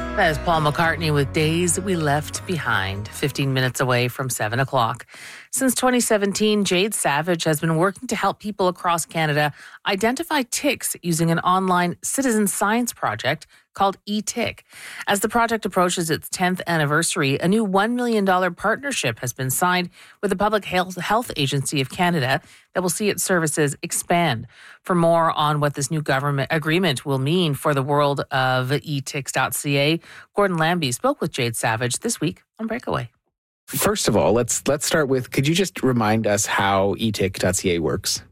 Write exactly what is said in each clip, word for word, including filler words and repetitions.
That is Paul McCartney with Days We Left Behind, fifteen minutes away from seven o'clock. Since twenty seventeen, Jade Savage has been working to help people across Canada identify ticks using an online citizen science project called eTick. As the project approaches its tenth anniversary, a new one million dollars partnership has been signed with the Public Health Agency of Canada that will see its services expand. For more on what this new government agreement will mean for the world of e ticks dot c a, Gordon Lambie spoke with Jade Savage this week on Breakaway. First of all, let's let's start with, could you just remind us how e tick dot c a works?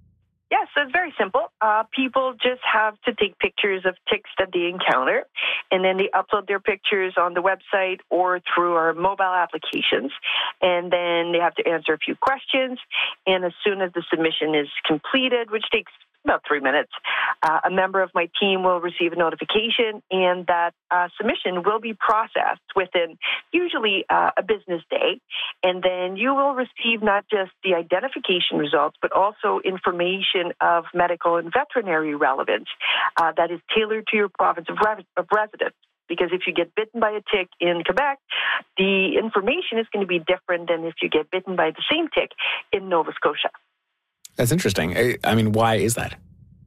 Yes, so it's very simple. Uh, people just have to take pictures of ticks that they encounter, and then they upload their pictures on the website or through our mobile applications, and then they have to answer a few questions, and as soon as the submission is completed, which takes about three minutes, uh, a member of my team will receive a notification, and that uh, submission will be processed within usually uh, a business day. And then you will receive not just the identification results, but also information of medical and veterinary relevance uh, that is tailored to your province of, re- of residence. Because if you get bitten by a tick in Quebec, the information is going to be different than if you get bitten by the same tick in Nova Scotia. That's interesting. I, I mean, why is that?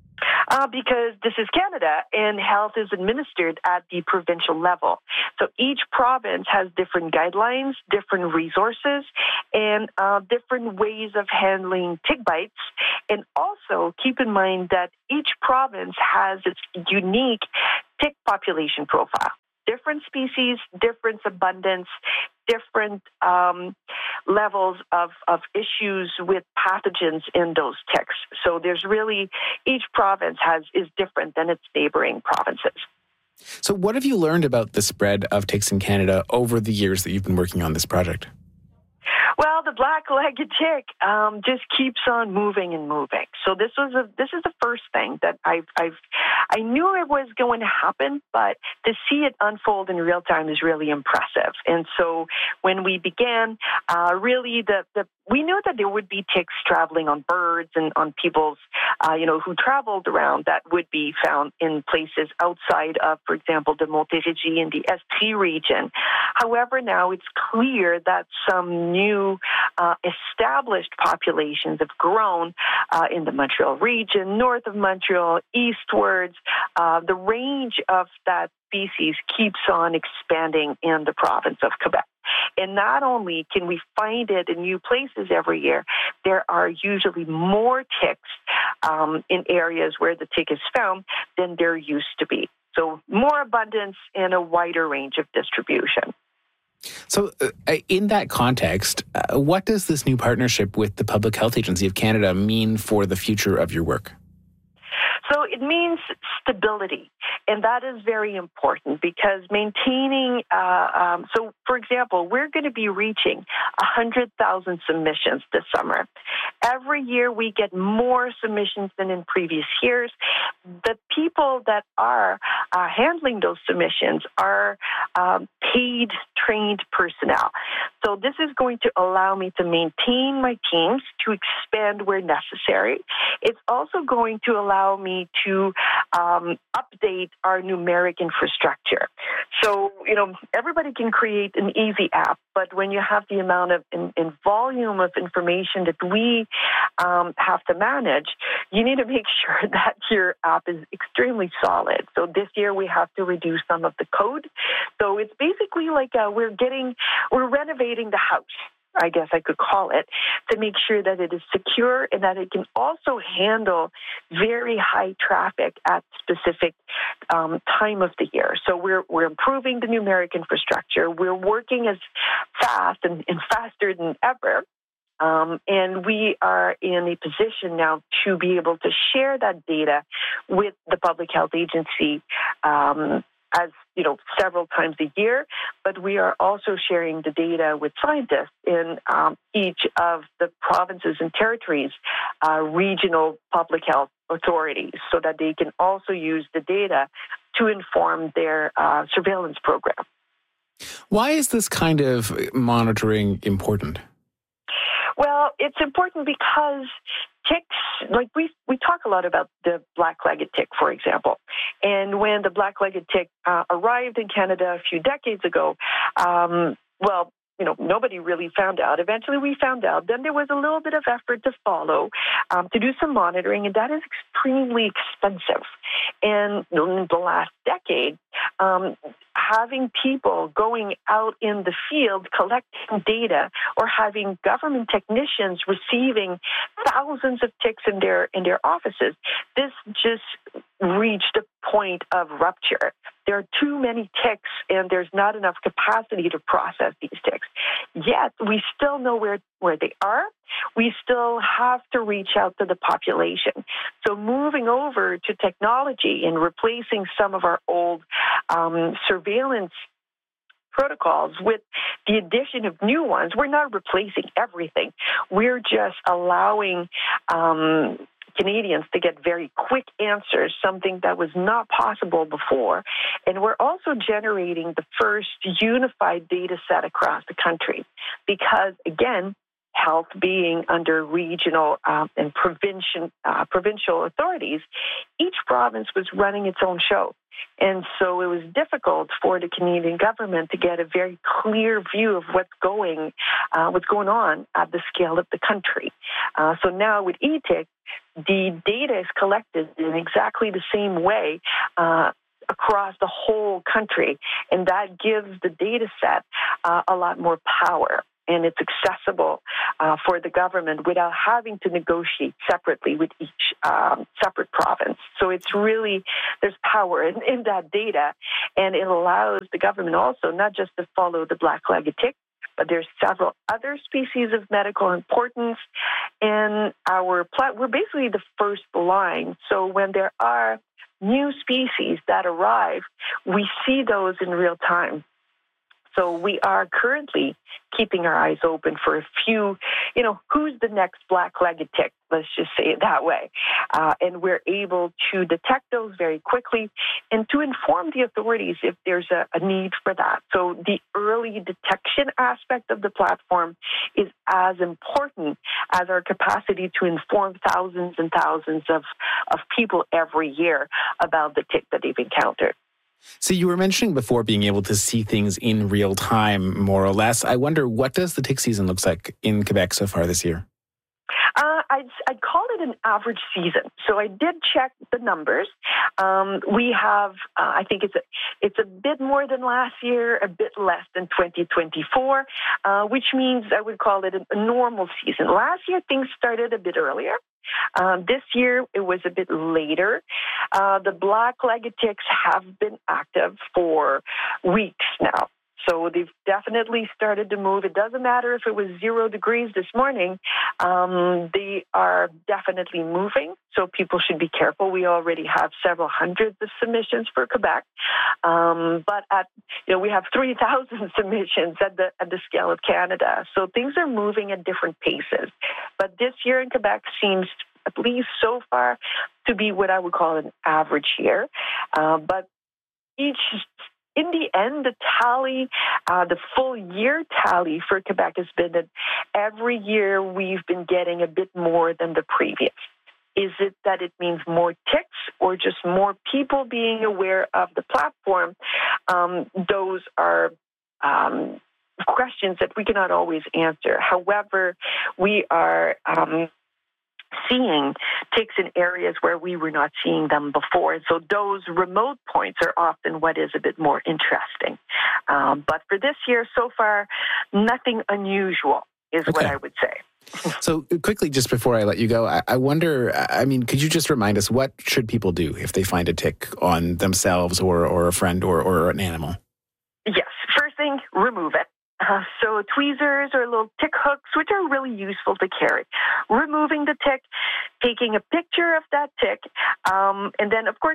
Uh, because this is Canada, and health is administered at the provincial level. So each province has different guidelines, different resources, and uh, different ways of handling tick bites. And also keep in mind that each province has its unique tick population profile. Different species, different abundance, different um, levels of, of issues with pathogens in those ticks. So there's really, each province has is different than its neighboring provinces. So what have you learned about the spread of ticks in Canada over the years that you've been working on this project? Well, the black-legged tick um, just keeps on moving and moving. So this was a this is the first thing that I've I've I knew it was going to happen, but to see it unfold in real time is really impressive. And so when we began, uh, really the the we knew that there would be ticks traveling on birds and on people's, uh, you know, who traveled around that would be found in places outside of, for example, the Montérégie and the Estrie region. However, now it's clear that some new uh, established populations have grown uh, in the Montreal region, north of Montreal, eastwards. Uh, the range of that species keeps on expanding in the province of Quebec. And not only can we find it in new places every year, there are usually more ticks um, in areas where the tick is found than there used to be. So more abundance and a wider range of distribution. So uh, in that context, uh, what does this new partnership with the Public Health Agency of Canada mean for the future of your work? So it means stability, and that is very important because maintaining, uh, um, so for example, we're going to be reaching one hundred thousand submissions this summer. Every year we get more submissions than in previous years. The people that are uh, handling those submissions are um, paid, trained personnel. So this is going to allow me to maintain my teams, to expand where necessary. It's also going to allow me to um, update our numeric infrastructure. So, you know, everybody can create an easy app, but when you have the amount of in, in volume of information that we um, have to manage, you need to make sure that your app is extremely solid. So this year we have to reduce some of the code. So it's basically like uh, we're getting, we're renovating the house, I guess I could call it, to make sure that it is secure and that it can also handle very high traffic at specific um, time of the year. So we're we're improving the numeric infrastructure. We're working as fast and, and faster than ever. Um, and we are in a position now to be able to share that data with the Public Health Agency um, as, you know, several times a year, but we are also sharing the data with scientists in um, each of the provinces and territories, uh, regional public health authorities, so that they can also use the data to inform their uh, surveillance program. Why is this kind of monitoring important? Well, it's important because ticks, like we we talk a lot about the black-legged tick, for example. And when the black-legged tick uh, arrived in Canada a few decades ago, um, well, you know, nobody really found out. Eventually we found out. Then there was a little bit of effort to follow, um, to do some monitoring, and that is extremely expensive. And in the last decade, um, having people going out in the field collecting data, or having government technicians receiving thousands of ticks in their in their offices, this just reached a point of rupture. There are too many ticks, and there's not enough capacity to process these ticks. Yet we still know where where they are. We still have to reach out to the population. So moving over to technology and replacing some of our old um, surveillance protocols with the addition of new ones, we're not replacing everything. We're just allowing um, Canadians to get very quick answers, something that was not possible before. And we're also generating the first unified data set across the country because, again, health being under regional uh, and provincial, uh, provincial authorities, each province was running its own show. And so it was difficult for the Canadian government to get a very clear view of what's going, uh, what's going on at the scale of the country. Uh, so now with E T I C, the data is collected in exactly the same way uh, across the whole country, and that gives the data set uh, a lot more power. And it's accessible uh, for the government without having to negotiate separately with each um, separate province. So it's really, there's power in, in that data, and it allows the government also not just to follow the black-legged tick, but there's several other species of medical importance. And our plat- we're basically the first line. So when there are new species that arrive, we see those in real time. So we are currently keeping our eyes open for a few, you know, who's the next black-legged tick? Let's just say it that way. Uh, and we're able to detect those very quickly and to inform the authorities if there's a, a need for that. So the early detection aspect of the platform is as important as our capacity to inform thousands and thousands of, of people every year about the tick that they've encountered. So you were mentioning before being able to see things in real time, more or less. I wonder, what does the tick season looks like in Quebec so far this year? Uh, I'd, I'd call it an average season. So I did check the numbers. Um, we have, uh, I think it's a, it's a bit more than last year, a bit less than twenty twenty-four, uh, which means I would call it a, a normal season. Last year, things started a bit earlier. Um, this year, it was a bit later. Uh, the black-legged ticks have been active for weeks now. So they've definitely started to move. It doesn't matter if it was zero degrees this morning. Um, they are definitely moving, so people should be careful. We already have several hundreds of submissions for Quebec, um, but at you know we have three thousand submissions at the at the scale of Canada. So things are moving at different paces. But this year in Quebec seems, at least so far, to be what I would call an average year. Uh, but each In the end, the tally, uh, the full year tally for Quebec has been that every year we've been getting a bit more than the previous. Is it that it means more ticks or just more people being aware of the platform? Um, those are um, questions that we cannot always answer. However, we are Um, seeing ticks in areas where we were not seeing them before. And so those remote points are often what is a bit more interesting. Um, but for this year, so far, nothing unusual is okay. what I would say. So quickly, just before I let you go, I, I wonder, I mean, could you just remind us, what should people do if they find a tick on themselves or, or a friend or, or an animal? Yes. First thing, remove it. Uh, so tweezers or little tick hooks, which are really useful to carry. Removing the tick, taking a picture of that tick, um, and then, of course,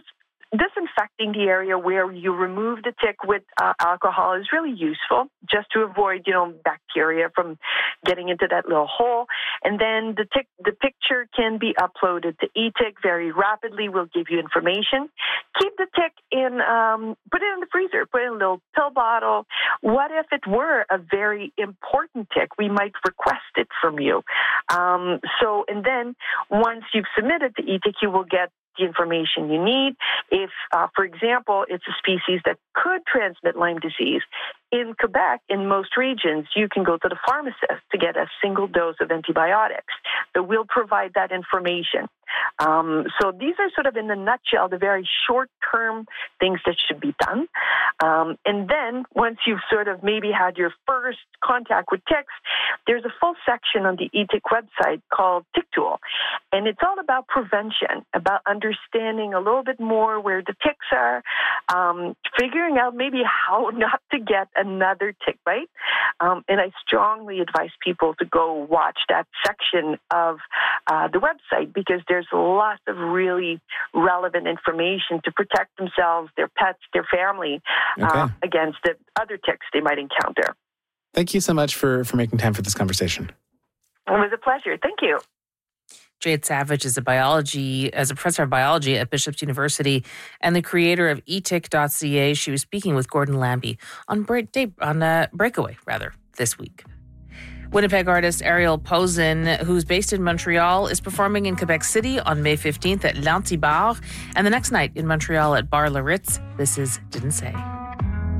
disinfecting the area where you remove the tick with uh, alcohol is really useful, just to avoid, you know, bacteria from getting into that little hole. And then the tick, the picture can be uploaded to eTick very rapidly. We'll give you information. Keep the tick in, um, put it in the freezer, put it in a little pill bottle. What if it were a very important tick? We might request it from you. Um, so, and then once you've submitted to eTick, you will get the information you need. If, uh, for example, it's a species that could transmit Lyme disease, in Quebec, in most regions, you can go to the pharmacist to get a single dose of antibiotics. So we'll provide that information. Um, so these are sort of, in a nutshell, the very short-term things that should be done. Um, and then once you've sort of maybe had your first contact with ticks, there's a full section on the eTick website called Tick Tool. And it's all about prevention, about understanding a little bit more where the ticks are, um, figuring out maybe how not to get another tick bite. Um, and I strongly advise people to go watch that section of uh, the website, because there's lots of really relevant information to protect themselves, their pets, their family okay. uh, against the other ticks they might encounter. Thank you so much for, for making time for this conversation. It was a pleasure. Thank you. Jade Savage is a biology, as a professor of biology at Bishop's University and the creator of e tick dot c a. She was speaking with Gordon Lambie on break day, on uh, Breakaway, rather, this week. Winnipeg artist Ariel Posen, who's based in Montreal, is performing in Quebec City on May fifteenth at L'Antibar, and the next night in Montreal at Bar Le Ritz. This is Didn't Say.